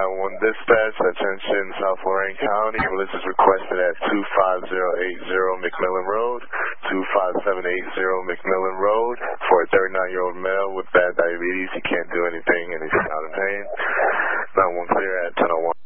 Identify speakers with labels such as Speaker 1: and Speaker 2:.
Speaker 1: 911 dispatch, attention South Lorraine County. Ambulance is requested at 25080 McMillan Road, 25780 McMillan Road for a 39-year-old male with bad diabetes. He can't do anything and he's out of pain. 911 clear at 10:01.